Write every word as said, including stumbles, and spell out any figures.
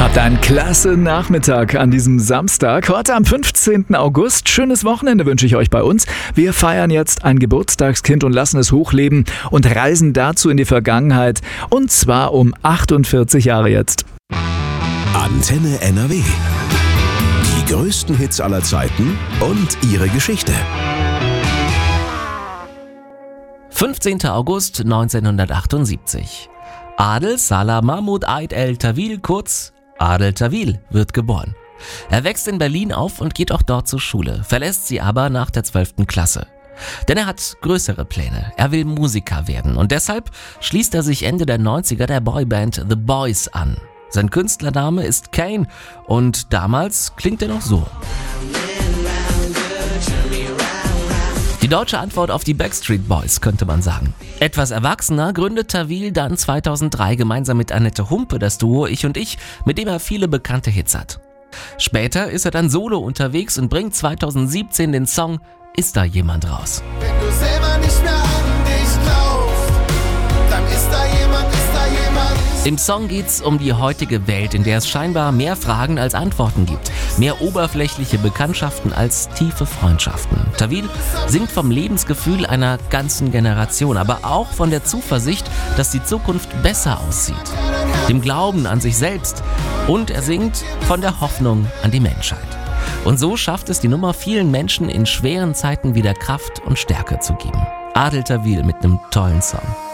Habt einen klasse Nachmittag an diesem Samstag. Heute am fünfzehnten August. Schönes Wochenende wünsche ich euch bei uns. Wir feiern jetzt ein Geburtstagskind und lassen es hochleben und reisen dazu in die Vergangenheit. Und zwar um achtundvierzig Jahre jetzt. Antenne N R W. Die größten Hits aller Zeiten und ihre Geschichte. fünfzehnten August neunzehnhundertachtundsiebzig. Adel Salah Mahmud Eid El Tawil, kurz Adel Tawil, wird geboren. Er wächst in Berlin auf und geht auch dort zur Schule, verlässt sie aber nach der zwölften Klasse. Denn er hat größere Pläne. Er will Musiker werden und deshalb schließt er sich Ende der neunziger der Boyband The Boys an. Sein Künstlername ist Kane und damals klingt er noch so. Die deutsche Antwort auf die Backstreet Boys, könnte man sagen. Etwas erwachsener gründet Tawil dann zweitausenddrei gemeinsam mit Annette Humpe das Duo Ich und Ich, mit dem er viele bekannte Hits hat. Später ist er dann solo unterwegs und bringt zweitausendsiebzehn den Song Ist da jemand raus. Wenn du selber nicht mehr an dich glaubst, dann ist da jemand, ist da jemand. Im Song geht's um die heutige Welt, in der es scheinbar mehr Fragen als Antworten gibt. Mehr oberflächliche Bekanntschaften als tiefe Freundschaften. Tawil singt vom Lebensgefühl einer ganzen Generation, aber auch von der Zuversicht, dass die Zukunft besser aussieht. Dem Glauben an sich selbst und er singt von der Hoffnung an die Menschheit. Und so schafft es die Nummer vielen Menschen in schweren Zeiten wieder Kraft und Stärke zu geben. Adel Tawil mit einem tollen Song.